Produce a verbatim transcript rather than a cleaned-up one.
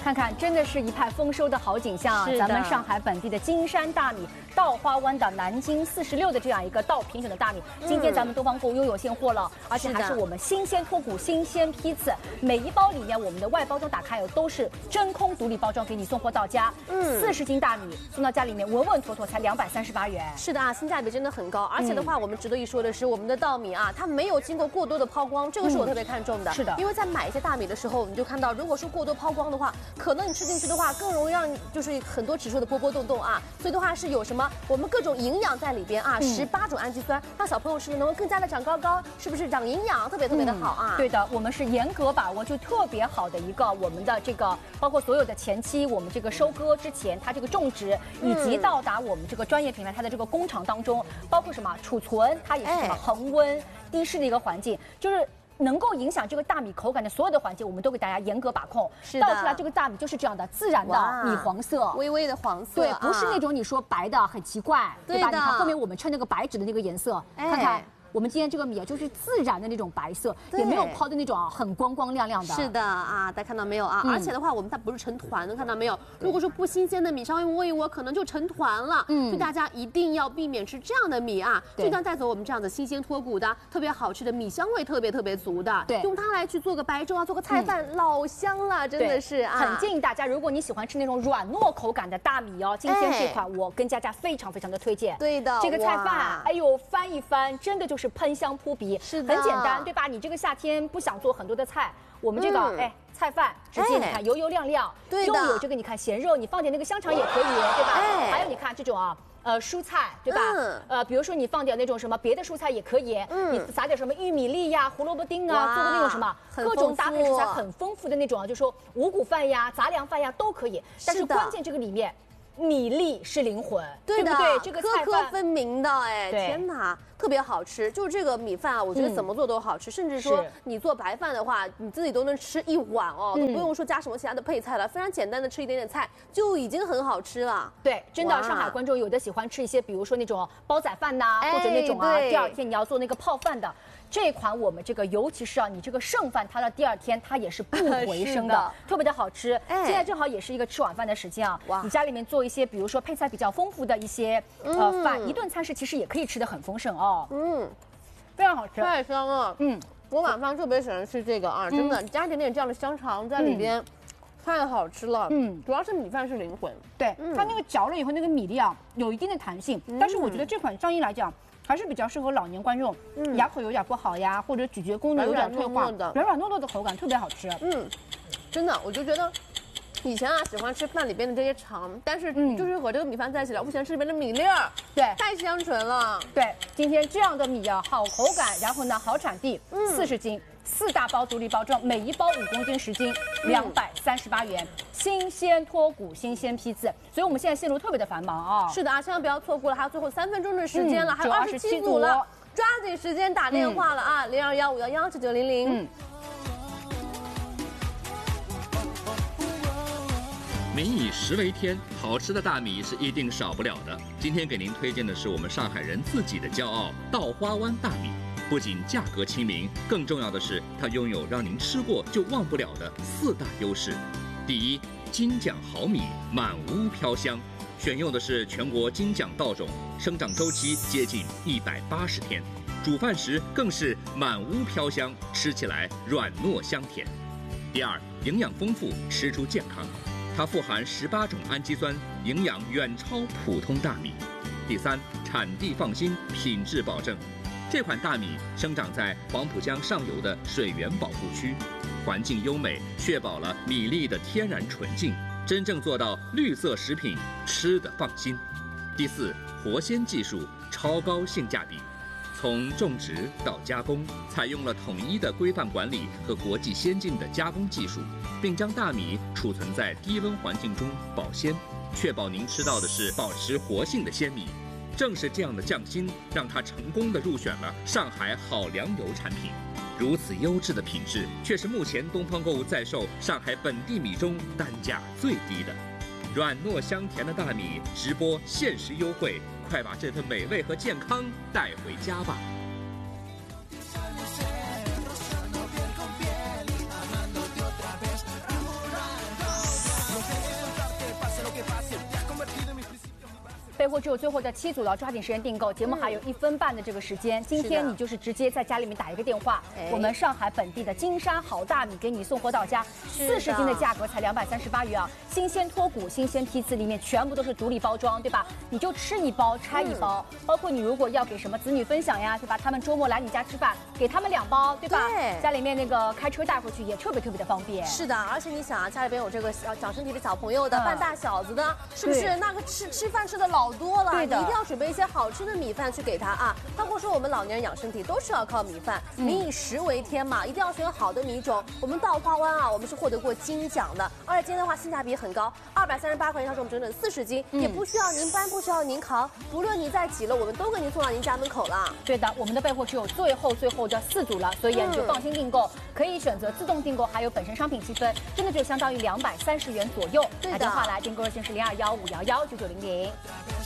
看看，真的是一派丰收的好景象。 是的咱们上海本地的金山大米，稻花湾的南京四十六的这样一个稻品种的大米，今天咱们东方购又有现货了，而且还是我们新鲜脱谷、新鲜批次，每一包里面我们的外包装打开有都是真空独立包装，给你送货到家。嗯，四十斤大米送到家里面，稳稳妥妥才两百三十八元。 是的啊，性价比真的很高，而且的话，我们值得一说的是，我们的稻米啊，它没有经过过多的抛光，这个是我特别看重的。 是的， 因为在买一些大米的时候，你就看到，如果说过多抛光的话，可能你吃进去的话，更容易让就是很多指数的波波动动啊。所以的话是有什么，我们各种营养在里边啊，十八种氨基酸，让小朋友是能够更加的长高高，是不是长营养，特别特别的好啊？ 嗯、对的，我们是严格把握，就特别好的一个我们的这个，包括所有的前期，我们这个收割之前，它这个种植以及到达我们这个专业品牌它的这个工厂当中，包括什么储存，它也是什么恒温、低湿的一个环境，就是能够影响这个大米口感的所有的环节，我们都给大家严格把控。 是的， 倒出来这个大米就是这样的自然的米黄色， 微微的黄色， 对，不是那种你说白的很奇怪，对吧？你看后面我们称那个白纸的那个颜色，看看。我们今天这个米啊，就是自然的那种白色，也没有抛的那种啊，很光光亮亮的。 是的啊，大家看到没有啊？嗯、而且的话，我们它不是成团的，看到没有？如果说不新鲜的米，稍微窝一窝，可能就成团了。嗯，所以大家一定要避免吃这样的米啊，就像带走我们这样的新鲜脱谷的、特别好吃的米香味特别特别足的。 对， 用它来去做个白粥啊，做个菜饭，嗯、老香了，真的是啊。 很建议大家，如果你喜欢吃那种软糯口感的大米哦，今天这款我跟佳佳非常非常的推荐。 对的， 这个菜饭，哎呦，翻一翻，真的就是喷香扑鼻。 是的， 很简单，对吧？你这个夏天不想做很多的菜，我们这个、嗯、哎菜饭直接你看油油亮亮， 对又有这个你看咸肉，你放点那个香肠也可以，对吧？哎、还有你看这种啊。呃，蔬菜对吧？嗯、呃，比如说你放点那种什么别的蔬菜也可以，嗯、你撒点什么玉米粒呀、胡萝卜丁啊，做的那种什么各种搭配食材很丰富的那种啊，就说五谷饭呀、杂粮饭呀都可以。但是关键这个里面。米粒是灵魂， 对不对？这个菜饭颗颗分明的，哎，天哪，特别好吃。就是这个米饭啊，我觉得怎么做都好吃，嗯、甚至说你做白饭的话，你自己都能吃一碗哦，嗯、都不用说加什么其他的配菜了，非常简单的吃一点点菜就已经很好吃了。 对，真的，上海观众有的喜欢吃一些，比如说那种煲仔饭呐、啊，或者那种啊，第二天你要做那个泡饭的。这款我们这个，尤其是啊，你这个剩饭，它的第二天它也是不回升的，的特别的好吃。哎、现在正好也是一个吃晚饭的时间啊，你家里面做一些，比如说配菜比较丰富的一些、嗯、呃饭，一顿餐食其实也可以吃得很丰盛哦。嗯，非常好吃， 太香了。嗯，我晚上特别喜欢吃这个啊，真的，嗯、加一点点这样的香肠在里边。嗯太好吃了，嗯，主要是米饭是灵魂， 对，嗯、它那个嚼了以后，那个米粒啊，有一定的弹性，嗯、但是我觉得这款上衣来讲，还是比较适合老年观众，嗯、牙口有点不好呀，或者咀嚼功能有点退化的，软软糯糯的口感特别好吃， 嗯，真的，我就觉得。以前啊，喜欢吃饭里边的这些肠，但是就是和这个米饭在一起了，我喜欢吃里边的米粒儿， 对， 太香醇了。 对，今天这样的米啊，好口感，然后呢，好产地，四十斤，四大包独立包装，每一包五公斤十斤，两百三十八元，新鲜脱谷，新鲜批次，所以我们现在线路特别的繁忙啊。 是的啊，千万不要错过了，还有最后三分钟的时间了，嗯、还有二十七组了，抓紧时间打电话了啊，零二幺五幺幺九九零零。 民以食为天，好吃的大米是一定少不了的。今天给您推荐的是我们上海人自己的骄傲——稻花湾大米。不仅价格亲民，更重要的是它拥有让您吃过就忘不了的四大优势。第一，金奖好米，满屋飘香，选用的是全国金奖稻种，生长周期接近一百八十天，煮饭时更是满屋飘香，吃起来软糯香甜。第二，营养丰富，吃出健康。它富含十八种氨基酸，营养远超普通大米。第三，产地放心，品质保证。这款大米生长在黄浦江上游的水源保护区，环境优美，确保了米粒的天然纯净，真正做到绿色食品，吃得放心。第四，活鲜技术，超高性价比。从种植到加工，采用了统一的规范管理和国际先进的加工技术，并将大米储存在低温环境中保鲜，确保您吃到的是保持活性的鲜米。正是这样的匠心，让它成功地入选了上海好粮油产品。如此优质的品质，却是目前东方购物在售上海本地米中单价最低的。软糯香甜的大米直播限时优惠，快把这份美味和健康带回家吧！ 备货只有最后的七组了，抓紧时间订购。节目还有一分半的这个时间，今天你就是直接在家里面打一个电话，我们上海本地的金山好大米给你送货到家，四十斤的价格才两百三十八元啊！新鲜脱骨、新鲜批次，里面全部都是独立包装，对吧？你就吃一包拆一包，嗯、包括你如果要给什么子女分享呀，对吧？他们周末来你家吃饭，给他们两包，对吧？ 对， 家里面那个开车带回去也特别特别的方便。 是的，而且你想啊，家里边有这个小长身体的小朋友的，嗯、半大小子的，是不是？那个吃吃饭吃的老多了，对的，你一定要准备一些好吃的米饭去给他啊。包括说我们老年人养身体都是要靠米饭，嗯、民以食为天嘛，一定要选好的米种。我们稻花湾啊，我们是获得过金奖的，而且今天的话性价比很高，二百三十八块钱，它是我们整整四十斤，嗯、也不需要您搬，不需要您扛，不论您在几楼，我们都给您送到您家门口了。 对的，我们的备货只有最后最后的四组了，所以你就放心订购，嗯、可以选择自动订购，还有本身商品积分，真的就相当于两百三十元左右。打电话来订购热线是零二幺五幺幺九九零零。